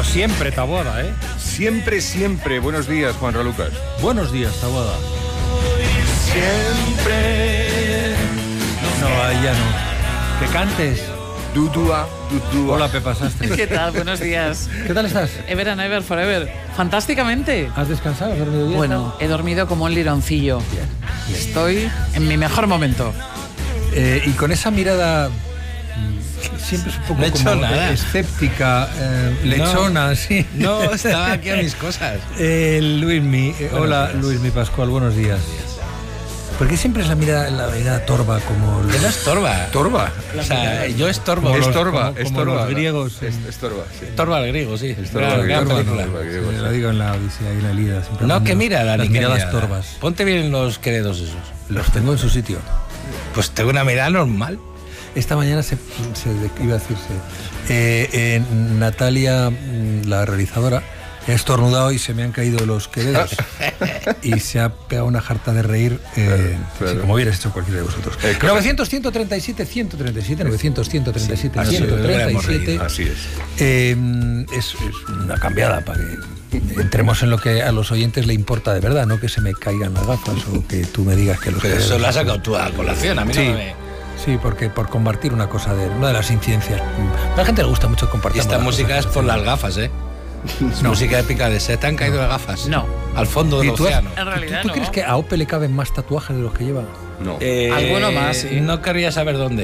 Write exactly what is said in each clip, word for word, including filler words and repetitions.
Pero siempre, Taboada, ¿eh? Siempre, siempre. Buenos días, Juan Ralucas. Buenos días, Taboada. Siempre. No, ahí ya no. Que cantes. Dudua, dudua. Hola, Pepa Sastre. ¿Qué tal? Buenos días. ¿Qué tal estás? Ever and ever, forever. Fantásticamente. ¿Has descansado? ¿Has dormido bien? Bueno, he dormido como un lironcillo. Bien, bien. Estoy en mi mejor momento. Eh, y con esa mirada siempre es un poco no he hecho como nada. escéptica, eh, lechona, no, sí. No, estaba aquí a mis cosas. Eh, Luismi, eh, hola días. Luismi Pascual, buenos días. Porque siempre es la mirada, la mirada torva como... Que no estorba. Torba. O sea, yo estorbo. Como los- Estorba, como- como estorba. los griegos. Es- Estorba, sí. Estorba al griego, sí. Estorba Gran- al gran griego, película. estorba al griego. Sí, lo digo en la Odisea y en la Ilíada. siempre No, pongo que mira, Dani, las que miradas mirada. torvas. Ponte bien los queredos esos. Los tengo en su sitio. Pues tengo una mirada normal. Esta mañana se, se iba a decirse. Eh, eh, Natalia, mm, la realizadora, ha estornudado y se me han caído los queredos. Y se ha pegado una jarta de reír, eh, Claro, claro. sí, como hubierais hecho cualquiera de vosotros. Eh, claro. novecientos, ciento treinta y siete, ciento treinta y siete, novecientos, ciento treinta y siete, así es, ciento treinta y siete. Así es. Eh, es, es una cambiada para que entremos en lo que a los oyentes le importa de verdad, no que se me caigan las gafas o que tú me digas que los Pero eso queredos- lo has sacado tú a colación. A mí Sí. no me... Sí, porque por compartir una cosa de una de las incidencias. A la gente le gusta mucho compartir. Y esta las música cosas. es por las gafas, ¿eh? Es No. música épica de se te han caído las gafas. No. Al fondo del ¿Y tú has- océano. En realidad ¿Tú, tú no. crees que a Ope le caben más tatuajes de los que lleva? No. Eh, Alguno más, sí. No querría saber dónde.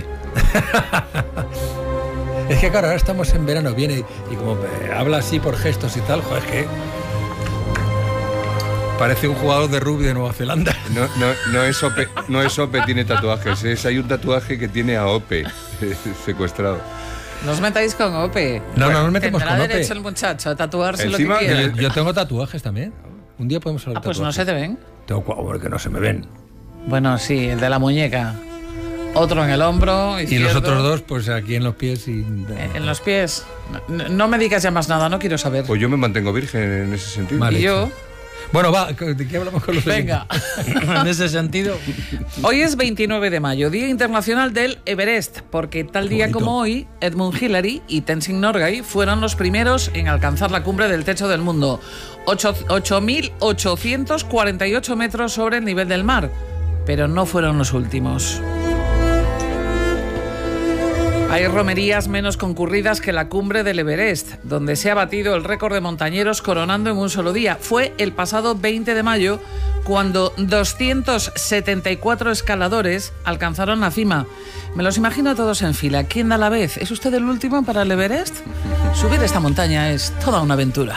Es que claro, ahora estamos en verano, viene y como eh, habla así por gestos y tal, joder, es que parece un jugador de rugby de Nueva Zelanda. No, no, no es Ope, no es Ope, tiene tatuajes. Es, hay un tatuaje que tiene a Ope secuestrado. No os metáis con Ope. No, no nos metemos Tendrá con derecho Ope. el muchacho a tatuarse Encima, lo que quiera. el- Yo tengo tatuajes también. Un día podemos hablar Ah, de pues no tatuajes. se te ven. Tengo cua- hombre, que no se me ven. Bueno, sí, el de la muñeca. Otro en el hombro. Y izquierdo. los otros dos, pues aquí en los pies y... En los pies. No, no me digas ya más nada, no quiero saber. Pues yo me mantengo virgen en ese sentido. Vale. Y yo, Bueno, va, ¿de qué hablamos con los venga. En ese sentido. Hoy es veintinueve de mayo, Día Internacional del Everest, porque tal día bonito. como hoy, Edmund Hillary y Tenzing Norgay fueron los primeros en alcanzar la cumbre del techo del mundo, ocho mil ochocientos cuarenta y ocho metros sobre el nivel del mar, pero no fueron los últimos. Hay romerías menos concurridas que la cumbre del Everest, donde se ha batido el récord de montañeros coronando en un solo día. Fue el pasado veinte de mayo cuando doscientos setenta y cuatro escaladores alcanzaron la cima. Me los imagino a todos en fila. ¿Quién da a la vez? ¿Es usted el último para el Everest? Subir esta montaña es toda una aventura.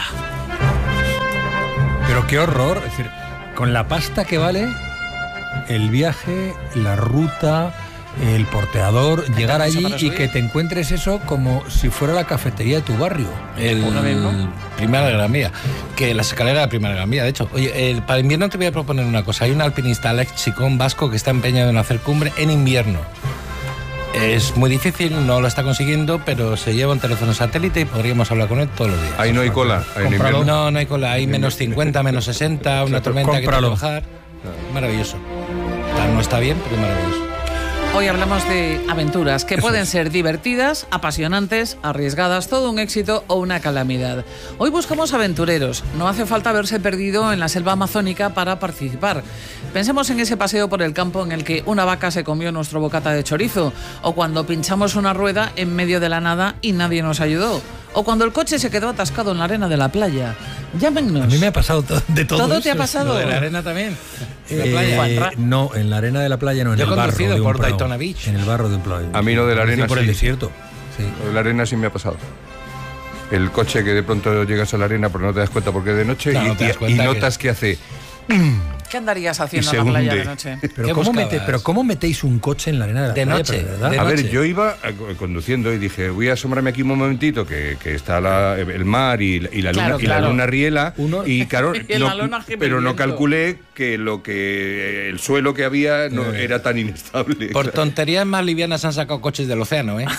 Pero qué horror, es decir, con la pasta que vale el viaje, la ruta, el porteador, llegar permiso allí para y subir. que te encuentres eso como si fuera la cafetería de tu barrio. El Uno mismo. Primera Gran Vía. Que las escaleras de la Primera Gran Vía, de hecho. Oye, el, para invierno te voy a proponer una cosa. Hay un alpinista, Alex Chicón vasco, que está empeñado en hacer cumbre en invierno. Es muy difícil, no lo está consiguiendo, pero se lleva un teléfono satélite y podríamos hablar con él todos los días. Ahí no hay cola. Ahí en Cómpralo. invierno. No, no hay cola. Hay menos cincuenta, menos sesenta, una Exacto. tormenta que te Cómpralo. puede bajar. Maravilloso. Tal, no está bien, pero es maravilloso. Hoy hablamos de aventuras que Eso pueden es. ser divertidas, apasionantes, arriesgadas, todo un éxito o una calamidad. Hoy buscamos aventureros. No hace falta haberse perdido en la selva amazónica para participar. Pensemos en ese paseo por el campo en el que una vaca se comió nuestro bocata de chorizo, o cuando pinchamos una rueda en medio de la nada y nadie nos ayudó, o cuando el coche se quedó atascado en la arena de la playa. Llámennos. A mí me ha pasado to- de todo. ¿Todo eso. te ha pasado? Lo de la arena también. La Eh, playa. Juanra. no, en la arena de la playa no, en Yo he el barro. conducido de un por prado. Daytona Beach. En el barro de un playa. A mí lo de la arena por sí. el desierto. Sí. Lo de la arena sí me ha pasado. El coche que de pronto llegas a la arena pero no te das cuenta porque es de noche No, y, no te das y- cuenta y que- notas que hace... ¿Qué andarías haciendo Y en se la playa hunde. de noche? Pero ¿Qué ¿cómo, buscabas? mete- pero ¿cómo metéis un coche en la arena de la De playa? noche, Pero, ¿verdad? de A ver, noche. yo iba eh, conduciendo y dije, voy a asomarme aquí un momentito, que, que está la- el mar y, la- y la luna, Claro, y la claro. luna riela. Uno- Y claro, Y la no- luna gime pero el no viento. calculé que lo que el suelo que había no era tan inestable. Por tonterías más livianas han sacado coches del océano, ¿eh?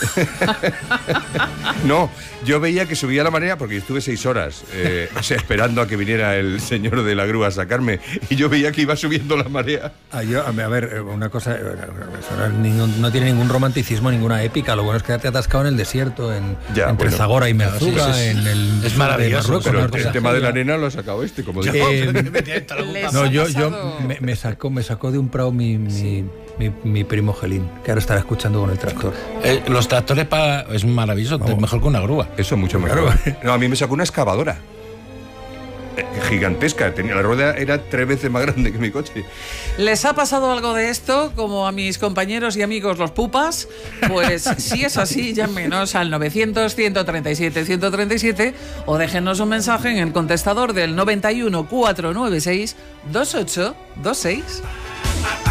No, yo veía que subía la marea porque estuve seis horas eh, o sea, esperando a que viniera el señor de la grúa a sacarme y yo veía veía que iba subiendo la marea. Ah, yo, a ver, una cosa, eso no, es ningún, no tiene ningún romanticismo, ninguna épica. Lo bueno es que te atascado en el desierto, en, Ya, entre bueno. Zagora y Merzuga, Sí, sí, sí. en el Es sur maravilloso, de Marruecos, Pero norte el, de el tema de la Argelia. arena lo ha sacado este, como Yo- digo. Les No, ha yo, yo pasado- me, me sacó, me sacó de un prado mi, mi, mi, mi primo Gelín, que ahora estará escuchando con el tractor. Eh, los tractores para es maravilloso, Vamos. mejor que una grúa. Eso mucho Claro. mejor. No, a mí me sacó una excavadora. Eh, Gigantesca. Tenía, la rueda era tres veces más grande que mi coche. ¿Les ha pasado algo de esto, como a mis compañeros y amigos los pupas? Pues si es así, llámenos al novecientos, ciento treinta y siete, ciento treinta y siete o déjenos un mensaje en el contestador del noventa y uno, cuatrocientos noventa y seis, veintiocho veintiséis.